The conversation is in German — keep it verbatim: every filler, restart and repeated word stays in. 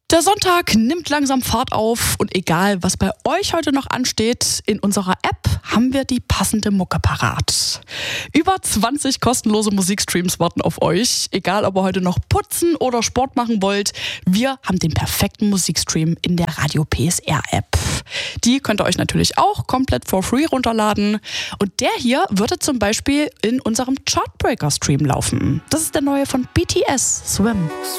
Der Sonntag nimmt langsam Fahrt auf und egal, was bei euch heute noch ansteht, in unserer App haben wir die passende Mucke parat. Über zwanzig kostenlose Musikstreams warten auf euch. Egal, ob ihr heute noch putzen oder Sport machen wollt, wir haben den perfekten Musikstream in der Radio P S R App. Die könnt ihr euch natürlich auch komplett for free runterladen. Und der hier würde zum Beispiel in unserem Chartbreaker-Stream laufen. Das ist der neue von B T S, Swim.